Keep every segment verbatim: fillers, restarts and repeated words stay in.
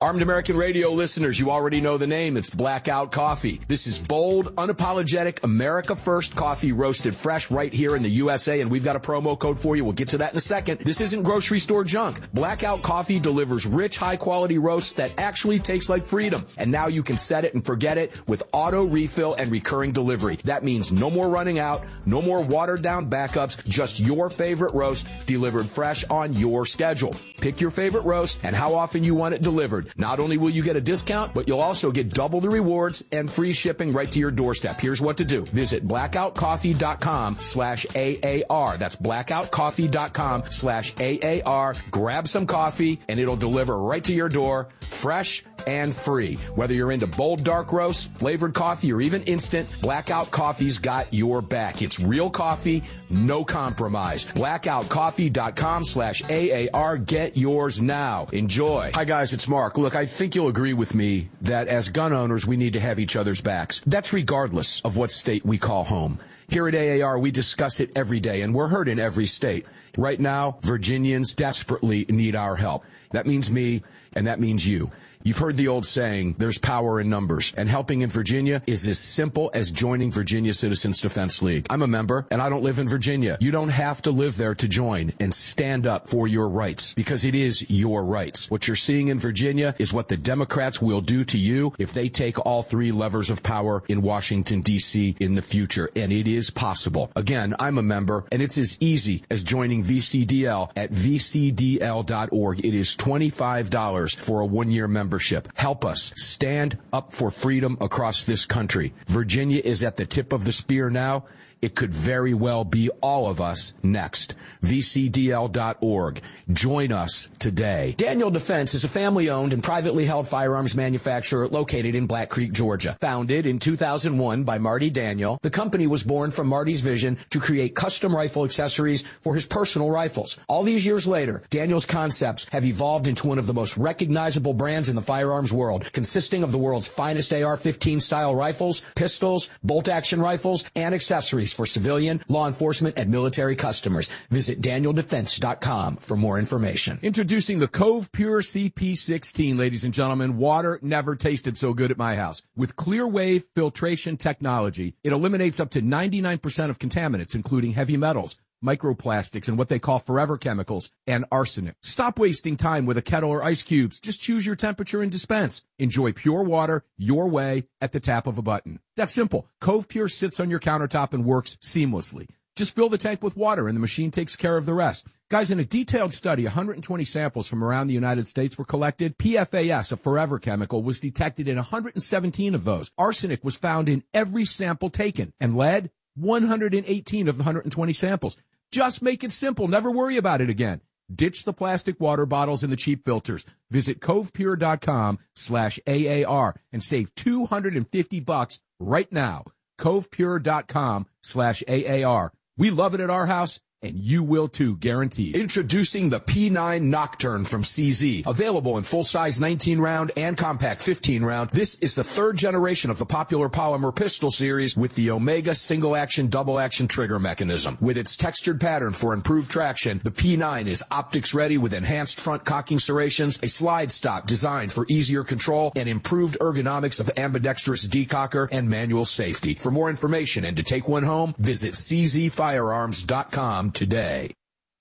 Armed American Radio listeners, you already know the name. It's Blackout Coffee. This is bold, unapologetic, America First coffee roasted fresh right here in the U S A, and we've got a promo code for you. We'll get to that in a second. This isn't grocery store junk. Blackout Coffee delivers rich, high-quality roasts that actually taste like freedom. And now you can set it and forget it with auto refill and recurring delivery. That means no more running out, no more watered-down backups, just your favorite roast delivered fresh on your schedule. Pick your favorite roast and how often you want it delivered. Not only will you get a discount, but you'll also get double the rewards and free shipping right to your doorstep. Here's what to do. Visit blackoutcoffee.com slash AAR. That's blackoutcoffee.com slash AAR. Grab some coffee, and it'll deliver right to your door, fresh and free. Whether you're into bold dark roasts, flavored coffee, or even instant, Blackout Coffee's got your back. It's real coffee, no compromise. blackoutcoffee.com slash AAR. Get yours now. Enjoy. Hi, guys. It's Mark. Look, I think you'll agree with me that as gun owners, we need to have each other's backs. That's regardless of what state we call home. Here at A A R, we discuss it every day, and we're heard in every state. Right now, Virginians desperately need our help. That means me, and that means you. You've heard the old saying, there's power in numbers, and helping in Virginia is as simple as joining Virginia Citizens Defense League. I'm a member, and I don't live in Virginia. You don't have to live there to join and stand up for your rights, because it is your rights. What you're seeing in Virginia is what the Democrats will do to you if they take all three levers of power in Washington, D C in the future, and it is possible. Again, I'm a member, and it's as easy as joining V C D L at V C D L dot org. It is twenty-five dollars for a one-year membership. Help us stand up for freedom across this country. Virginia is at the tip of the spear now. It could very well be all of us next. V C D L dot org. Join us today. Daniel Defense is a family-owned and privately held firearms manufacturer located in Black Creek, Georgia. Founded in two thousand one by Marty Daniel, the company was born from Marty's vision to create custom rifle accessories for his personal rifles. All these years later, Daniel's concepts have evolved into one of the most recognizable brands in the firearms world, consisting of the world's finest A R fifteen style rifles, pistols, bolt-action rifles, and accessories for civilian, law enforcement, and military customers. Visit daniel defense dot com for more information. Introducing the Cove Pure C P sixteen, ladies and gentlemen. Water never tasted so good at my house. With clear wave filtration technology, it eliminates up to ninety-nine percent of contaminants, including heavy metals, microplastics, and what they call forever chemicals, and arsenic. Stop wasting time with a kettle or ice cubes. Just choose your temperature and dispense. Enjoy pure water your way at the tap of a button. That's simple. Cove Pure sits on your countertop and works seamlessly. Just fill the tank with water, and the machine takes care of the rest. Guys, in a detailed study, one hundred twenty samples from around the United States were collected. P F A S, a forever chemical, was detected in one hundred seventeen of those. Arsenic was found in every sample taken, and lead, one hundred eighteen of the one hundred twenty samples. Just make it simple. Never worry about it again. Ditch the plastic water bottles and the cheap filters. Visit covepure.com slash AAR and save two hundred fifty bucks right now. covepure.com slash AAR. We love it at our house, and you will too, guaranteed. Introducing the P nine Nocturne from C Z. Available in full-size nineteen round and compact fifteen round, this is the third generation of the popular polymer pistol series with the Omega single-action, double-action trigger mechanism. With its textured pattern for improved traction, the P nine is optics-ready with enhanced front cocking serrations, a slide stop designed for easier control, and improved ergonomics of ambidextrous decocker and manual safety. For more information and to take one home, visit c z firearms dot com today.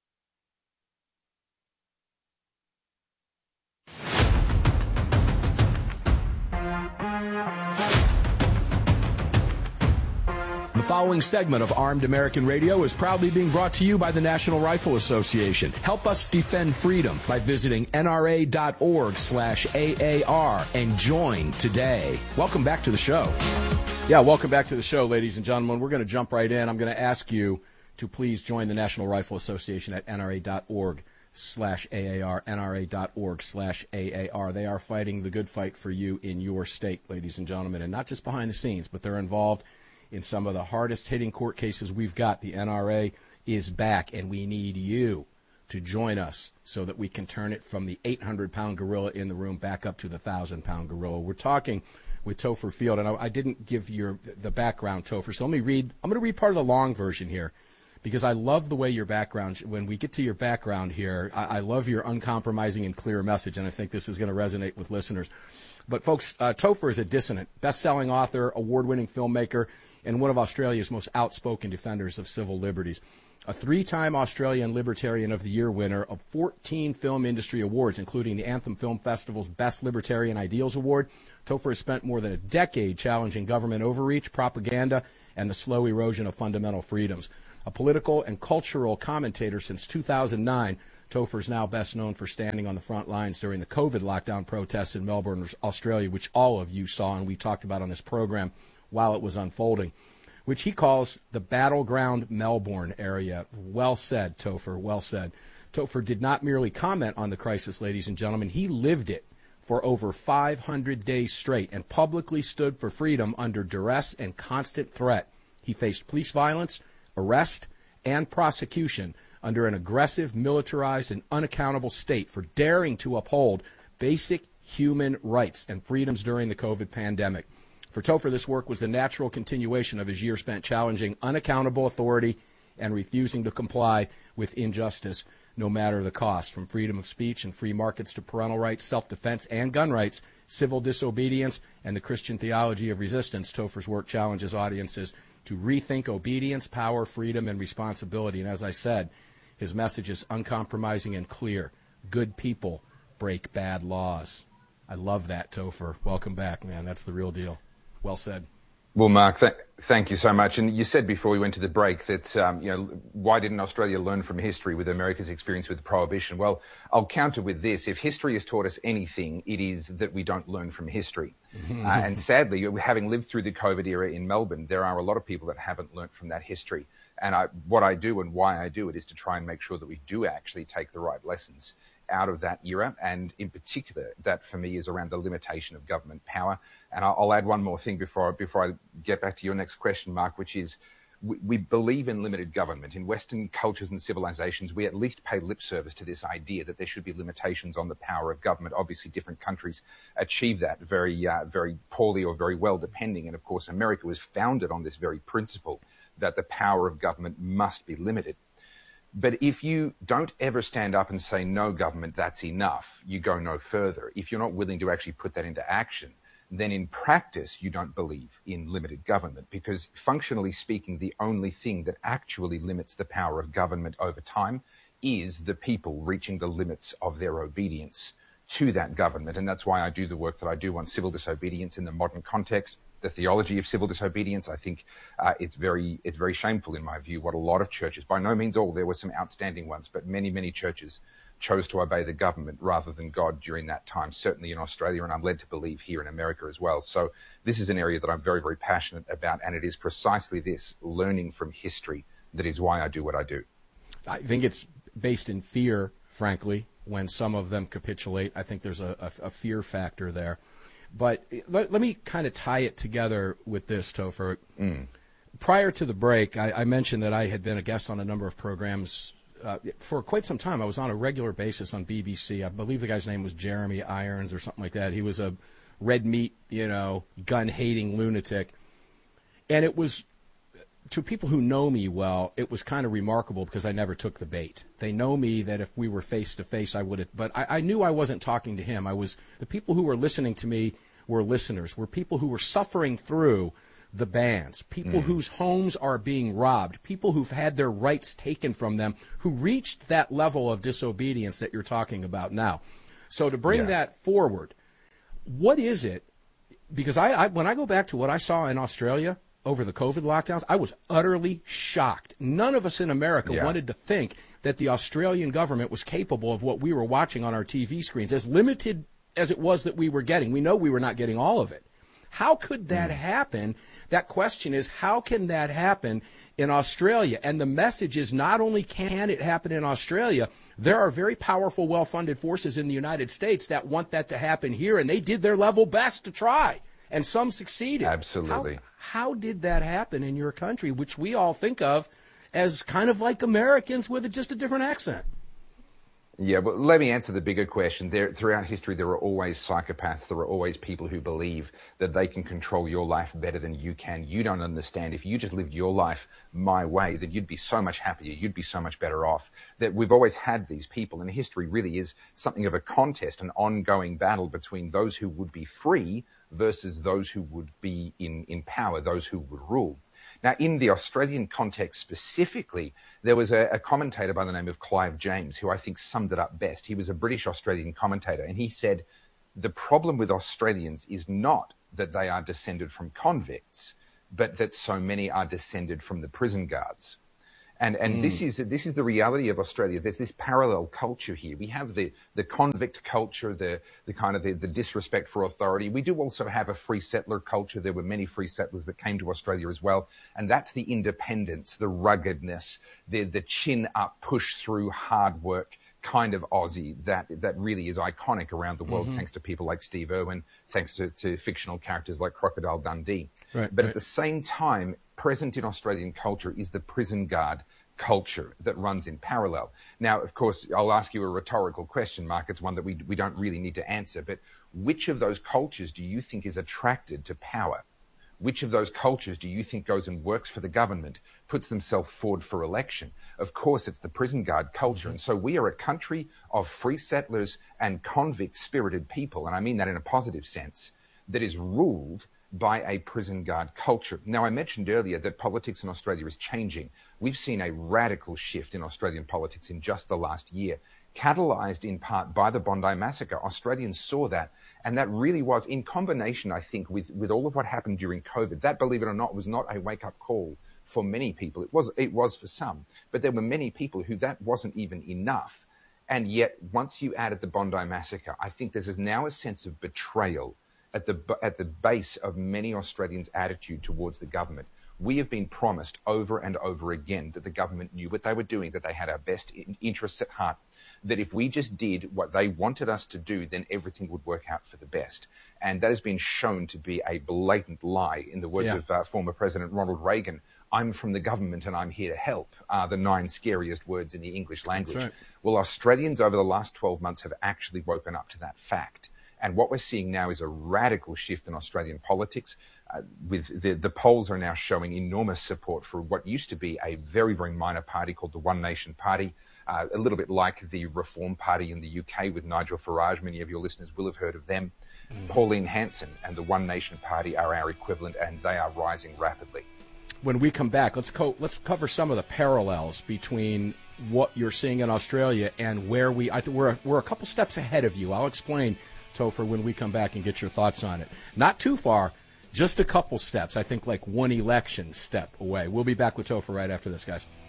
The following segment of Armed American Radio is proudly being brought to you by the National Rifle Association. Help us defend freedom by visiting N R A dot org slash A A R and join today. Welcome back to the show. Yeah, welcome back to the show, ladies and gentlemen. We're going to jump right in. I'm going to ask you to please join the National Rifle Association at N R A dot org slash A A R, N R A dot org slash A A R. They are fighting the good fight for you in your state, ladies and gentlemen, and not just behind the scenes, but they're involved in some of the hardest-hitting court cases we've got. The N R A is back, and we need you to join us so that we can turn it from the eight hundred pound gorilla in the room back up to the one thousand pound gorilla. We're talking with Topher Field, and I, I didn't give your the background, Topher, so let me read. I'm going to read part of the long version here, because I love the way your background, when we get to your background here, I, I love your uncompromising and clear message, and I think this is going to resonate with listeners. But, folks, uh, Topher is a dissonant, best-selling author, award-winning filmmaker, and one of Australia's most outspoken defenders of civil liberties. A three-time Australian Libertarian of the Year winner of fourteen film industry awards, including the Anthem Film Festival's Best Libertarian Ideals Award, Topher has spent more than a decade challenging government overreach, propaganda, and the slow erosion of fundamental freedoms. A political and cultural commentator since two thousand nine, Topher is now best known for standing on the front lines during the COVID lockdown protests in Melbourne, Australia, which all of you saw and we talked about on this program while it was unfolding, which he calls the battleground Melbourne area. Well said, Topher, well said. Topher did not merely comment on the crisis, ladies and gentlemen. He lived it for over five hundred days straight and publicly stood for freedom under duress and constant threat. He faced police violence, arrest, and prosecution under an aggressive, militarized, and unaccountable state for daring to uphold basic human rights and freedoms during the COVID pandemic. For Topher, this work was the natural continuation of his year spent challenging unaccountable authority and refusing to comply with injustice, no matter the cost. From freedom of speech and free markets to parental rights, self-defense, and gun rights, civil disobedience, and the Christian theology of resistance, Topher's work challenges audiences to rethink obedience, power, freedom, and responsibility. And as I said, his message is uncompromising and clear. Good people break bad laws. I love that, Topher. Welcome back, man. That's the real deal. Well said. Well, Mark, th- thank you so much. And you said before we went to the break that, um, you know, why didn't Australia learn from history with America's experience with Prohibition? Well, I'll counter with this. If history has taught us anything, it is that we don't learn from history. uh, and sadly, having lived through the COVID era in Melbourne, there are a lot of people that haven't learned from that history. And I, what I do and why I do it is to try and make sure that we do actually take the right lessons out of that era. And in particular, that for me is around the limitation of government power. And I'll, I'll add one more thing before, before I get back to your next question, Mark, which is we, we believe in limited government. In Western cultures and civilizations, we at least pay lip service to this idea that there should be limitations on the power of government. Obviously, different countries achieve that very, uh, very poorly or very well, depending. And of course, America was founded on this very principle that the power of government must be limited. But if you don't ever stand up and say, no, government, that's enough, you go no further. If you're not willing to actually put that into action, then in practice, you don't believe in limited government, because functionally speaking, the only thing that actually limits the power of government over time is the people reaching the limits of their obedience to that government. And that's why I do the work that I do on civil disobedience in the modern context. The theology of civil disobedience, I think uh, it's very it's very shameful in my view what a lot of churches, by no means all, there were some outstanding ones, but many, many churches chose to obey the government rather than God during that time, certainly in Australia, and I'm led to believe here in America as well. So this is an area that I'm very, very passionate about, and it is precisely this, learning from history, that is why I do what I do. I think it's based in fear, frankly, when some of them capitulate. I think there's a, a, a fear factor there. But let, let me kind of tie it together with this, Topher. Mm. Prior to the break, I, I mentioned that I had been a guest on a number of programs uh, for quite some time. I was on a regular basis on B B C. I believe the guy's name was Jeremy Irons or something like that. He was a red meat, you know, gun-hating lunatic. And it was, to people who know me well, it was kind of remarkable because I never took the bait. They know me that if we were face-to-face, I would have, but I, I knew I wasn't talking to him. I was, the people who were listening to me were listeners, were people who were suffering through the bans, people mm. whose homes are being robbed, people who've had their rights taken from them, who reached that level of disobedience that you're talking about now. So to bring yeah. that forward, what is it? Because I, I, when I go back to what I saw in Australia over the COVID lockdowns, I was utterly shocked. None of us in America yeah. wanted to think that the Australian government was capable of what we were watching on our T V screens, as limited as it was that we were getting. We know we were not getting all of it. How could that mm. happen? That question is, how can that happen in Australia? And the message is, not only can it happen in Australia, there are very powerful, well-funded forces in the United States that want that to happen here, and they did their level best to try, and some succeeded. Absolutely. How, how did that happen in your country, which we all think of as kind of like Americans with a, just a different accent? Yeah, well, let me answer the bigger question. There, throughout history, there are always psychopaths. There are always people who believe that they can control your life better than you can. You don't understand. If you just lived your life my way, that you'd be so much happier. You'd be so much better off. That we've always had these people, and history really is something of a contest, an ongoing battle between those who would be free versus those who would be in, in power, those who would rule. Now, in the Australian context specifically, there was a, a commentator by the name of Clive James who I think summed it up best. He was a British-Australian commentator, and he said, the problem with Australians is not that they are descended from convicts, but that so many are descended from the prison guards. And and mm. this is this is the reality of Australia. There's this parallel culture here. We have the the convict culture, the the kind of the, the disrespect for authority. We do also have a free settler culture. There were many free settlers that came to Australia as well, and that's the independence, the ruggedness, the the chin up, push through, hard work kind of Aussie that that really is iconic around the world, mm-hmm. thanks to people like Steve Irwin, thanks to, to fictional characters like Crocodile Dundee. Right, but right. At the same time, present in Australian culture is the prison guard culture that runs in parallel. Now, of course, I'll ask you a rhetorical question, Mark. It's one that we we don't really need to answer. But which of those cultures do you think is attracted to power? Which of those cultures do you think goes and works for the government, puts themselves forward for election? Of course, it's the prison guard culture. And so we are a country of free settlers and convict-spirited people, and I mean that in a positive sense, that is ruled by a prison guard culture. Now, I mentioned earlier that politics in Australia is changing. We've seen a radical shift in Australian politics in just the last year, catalyzed in part by the Bondi Massacre. Australians saw that, and that really was, in combination, I think, with, with all of what happened during COVID. That, believe it or not, was not a wake-up call for many people. It was, it was for some, but there were many people who that wasn't even enough. And yet, once you added the Bondi Massacre, I think there's now a sense of betrayal at the at the base of many Australians' attitude towards the government. We have been promised over and over again that the government knew what they were doing, that they had our best interests at heart, that if we just did what they wanted us to do, then everything would work out for the best. And that has been shown to be a blatant lie. In the words yeah. of uh, former President Ronald Reagan, "I'm from the government and I'm here to help," are the nine scariest words in the English language. That's right. Well, Australians over the last twelve months have actually woken up to that fact. And what we're seeing now is a radical shift in Australian politics. Uh, with the, the polls are now showing enormous support for what used to be a very, very minor party called the One Nation Party, uh, a little bit like the Reform Party in the U K with Nigel Farage. Many of your listeners will have heard of them. Mm. Pauline Hanson and the One Nation Party are our equivalent, and they are rising rapidly. When we come back, let's co- let's cover some of the parallels between what you're seeing in Australia and where we. I think we're we're a couple steps ahead of you. I'll explain, Topher, when we come back and get your thoughts on it. Not too far, just a couple steps. I think like one election step away. We'll be back with Topher right after this, guys.